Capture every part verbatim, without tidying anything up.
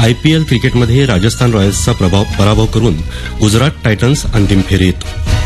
IPL क्रिकेटमध्ये राजस्थान रॉयल्सचा पराभव करून गुजरात टायटन्स अंतिम फेरीत.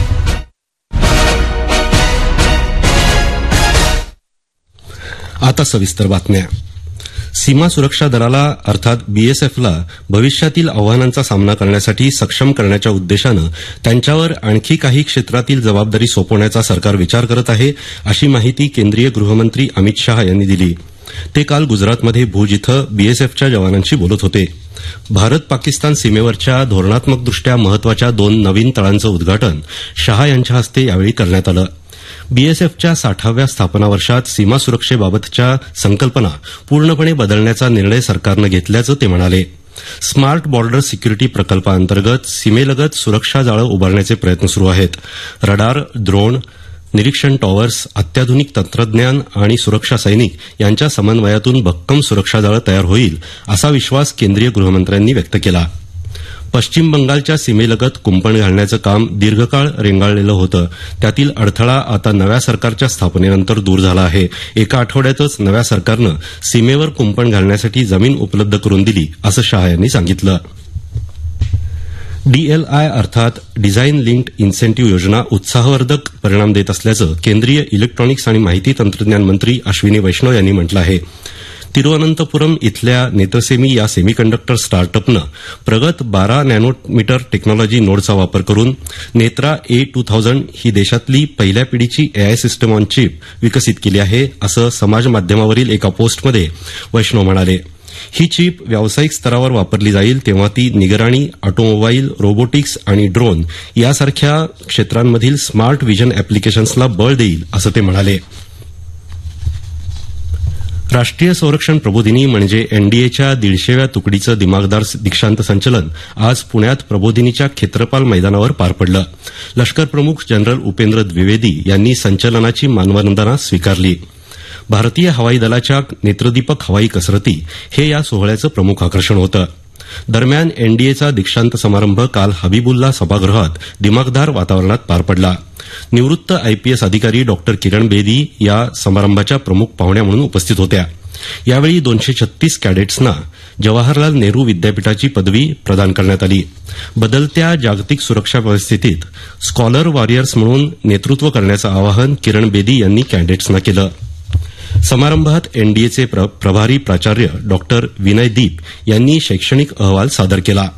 आता सविस्तर बातम्या. सीमा सुरक्षा दलाला अर्थात बीएसएफला भविष्यातील आव्हानांचा सामना करण्यासाठी सक्षम करण्याच्या उद्देशानं त्यांच्यावर आणखी काही क्षेत्रातील जबाबदारी सोपवण्याचा सरकार विचार करत आहे, अशी माहिती केंद्रीय गृहमंत्री अमित शाह यांनी दिली. ते काल गुजरातमध्ये भुज इथं बीएसएफच्या जवानांशी बोलत होते. भारत पाकिस्तान सीमेवरच्या धोरणात्मकदृष्ट्या महत्वाच्या दोन नवीन तळांचं उद्घाटन शाह यांच्या हस्ते यावेळी करण्यात आलं. बीएसएफच्या साठाव्या स्थापना वर्षात सीमा सुरक्षेबाबतच्या संकल्पना पूर्णपणे बदलण्याचा निर्णय सरकारनं घेतल्याचं ते म्हणाले. स्मार्ट बॉर्डर सिक्युरिटी प्रकल्पाअंतर्गत सीमेलगत सुरक्षा जाळं उभारण्याचे प्रयत्न सुरू आहेत. रडार, ड्रोन, निरीक्षण टॉवर्स, अत्याधुनिक तंत्रज्ञान आणि सुरक्षा सैनिक यांच्या समन्वयातून भक्कम सुरक्षा जाळं तयार होईल, असा विश्वास केंद्रीय गृहमंत्र्यांनी व्यक्त केला. पश्चिम बंगालच्या सीमेलगत कुंपण घालण्याचं काम दीर्घकाळ रेंगाळलेलं होतं. त्यातील अडथळा आता नव्या सरकारच्या स्थापनेनंतर दूर झाला आहे. एका आठवड्यातच नव्या सरकारनं सीमेवर कुंपण घालण्यासाठी जमीन उपलब्ध करून दिली, असं शाह यांनी सांगितलं. डीएलआय अर्थात डिझाईन लिंक्ड इन्सेंटिव्ह योजना उत्साहवर्धक परिणाम देत असल्याचं केंद्रीय इलेक्ट्रॉनिक्स आणि माहिती तंत्रज्ञान मंत्री अश्विनी वैष्णव यांनी म्हटलं आहे. तिरुवनंतपुरम इथल्या नेत्रसेमी या सेमीकंडक्टर स्टार्टअपनं प्रगत बारा नॅनोमीटर टेक्नॉलॉजी नोडचा वापर करून नेत्रा ए टू थाउजंड ही देशातली पहिल्या पिढीची एआय सिस्टम ऑन चिप विकसित केली आहे, असं समाज माध्यमावरील एका पोस्टमध्ये वैष्णव म्हणाले. ही चिप व्यावसायिक स्तरावर वापरली जाईल तेव्हा ती निगराणी, ऑटोमोबाईल, रोबोटिक्स आणि ड्रोन यासारख्या क्षेत्रांमधील स्मार्ट व्हिजन अॅप्लिकेशन्सला बळ देईल, असं ते म्हणाले. राष्ट्रीय संरक्षण प्रबोधिनी म्हणजे एनडीएच्या दीडशेव्या तुकडीचं दिमागदार दीक्षांत संचलन आज पुण्यात प्रबोधिनीच्या खेत्रपाल मैदानावर पार पडलं. लष्करप्रमुख जनरल उपेंद्र द्विवेदी यांनी संचलनाची मानवंदना स्वीकारली. भारतीय हवाई दलाच्या नेत्रदीपक हवाई कसरती हे या सोहळ्याचं प्रमुख आकर्षण होतं. दरम्यान एनडीएचा दीक्षांत समारंभ काल हबीबुल्ला सभागृहात दिमागदार वातावरणात पार पडला. निवृत्त आयपीएस अधिकारी डॉक्टर किरण बेदी या समारंभाच्या प्रमुख पाहुण्या म्हणून उपस्थित होत्या. यावेळी दोनशे छत्तीस कॅडेट्सना जवाहरलाल नेहरू विद्यापीठाची पदवी प्रदान करण्यात आली. बदलत्या जागतिक सुरक्षा परिस्थितीत स्कॉलर वॉरियर्स म्हणून नेतृत्व करण्याचं आवाहन किरण बेदी यांनी कॅडेट्सना केलं. समारंभात एनडीएचे प्रभारी प्राचार्य डॉक्टर विनय दीप यांनी शैक्षणिक अहवाल सादर केला.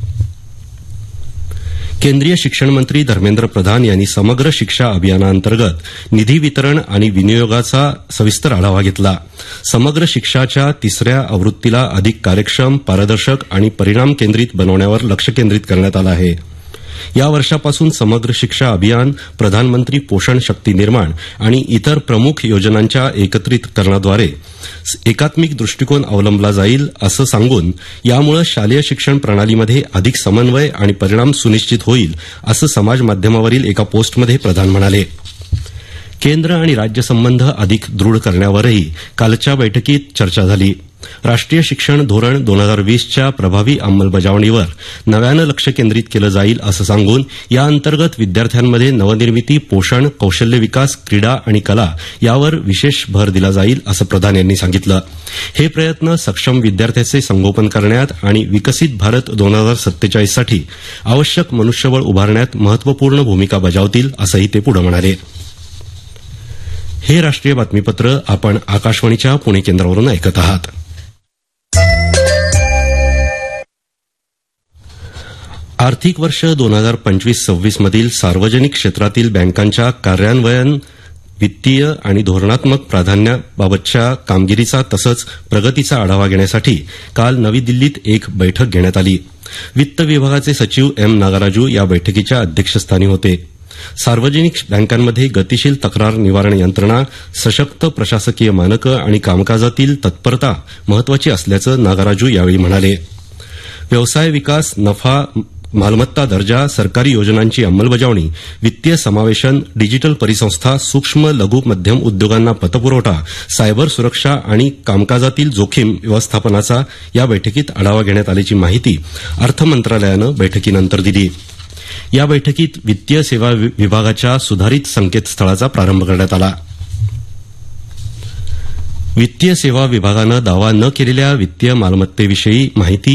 केंद्रीय शिक्षण मंत्री धर्मेंद्र प्रधान यांनी समग्र शिक्षा अभियानाअंतर्गत निधी वितरण आणि विनियोगाचा सविस्तर आढावा घेतला. समग्र शिक्षाच्या तिसऱ्या आवृत्तीला अधिक कार्यक्षम, पारदर्शक आणि परिणाम केंद्रित बनवण्यावर लक्ष केंद्रित करण्यात आलं आहे. या वर्षापासून समग्र शिक्षा अभियान, प्रधानमंत्री पोषण शक्ती निर्माण आणि इतर प्रमुख योजनांच्या एकत्रितकरणाद्वारे एकात्मिक दृष्टिकोन अवलंबला जाईल, असं सांगून यामुळे शालेय शिक्षण प्रणालीमध्ये अधिक समन्वय आणि परिणाम सुनिश्चित होईल, असं समाज माध्यमावरील एका पोस्टमध्ये प्रधान म्हणाले. केंद्र आणि राज्य संबंध अधिक दृढ करण्यावरही कालच्या बैठकीत चर्चा झाली. राष्ट्रीय शिक्षण धोरण दोन हजार वीसच्या प्रभावी अंमलबजावणीवर नव्यानं लक्ष केंद्रित केलं जाईल, असं सांगून या अंतर्गत विद्यार्थ्यांमध्ये नवनिर्मिती, पोषण, कौशल्य विकास, क्रीडा आणि कला यावर विशेष भर दिला जाईल, असं प्रधान यांनी सांगितलं. हे प्रयत्न सक्षम विद्यार्थ्याचे संगोपन करण्यात आणि विकसित भारत दोन हजार सत्तेचाळीससाठी आवश्यक मनुष्यबळ उभारण्यात महत्वपूर्ण भूमिका बजावतील, असंही ते पुढे म्हणाले. हे राष्ट्रीय बातमीपत्र आपण आकाशवाणीच्या पुणे केंद्रावरून ऐकत आहात. आर्थिक वर्ष दोन हजार पंचवीस सव्वीस मधील सार्वजनिक क्षेत्रातील बँकांच्या कार्यान्वयन, वित्तीय आणि धोरणात्मक प्राधान्याबाबतच्या कामगिरीचा तसंच प्रगतीचा आढावा घेण्यासाठी काल नवी दिल्लीत एक बैठक घेण्यात आली. वित्त विभागाचे सचिव एम नागराजू या बैठकीच्या अध्यक्षस्थानी होते. सार्वजनिक बँकांमध्ये गतिशील तक्रार निवारण यंत्रणा, सशक्त प्रशासकीय मानकं आणि कामकाजातील तत्परता महत्वाची असल्याचं नागराजू यावेळी म्हणाले. व्यवसाय विकास, नफा, मालमत्ता दर्जा, सरकारी योजनांची अंमलबजावणी, वित्तीय समावेशन, डिजिटल परिसंस्था, सूक्ष्म लघु मध्यम उद्योगांना पतपुरवठा, सायबर सुरक्षा आणि कामकाजातील जोखीम व्यवस्थापनाचा या बैठकीत आढावा घेण्यात आल्याची माहिती अर्थ मंत्रालयानं बैठकीनंतर दिली. या बैठकीत वित्तीय सेवा विभागाच्या सुधारित संकेतस्थळाचा प्रारंभ करण्यात आला. वित्तीय सेवा विभागानं दावा न केलेल्या वित्तीय मालमत्तेविषयी माहिती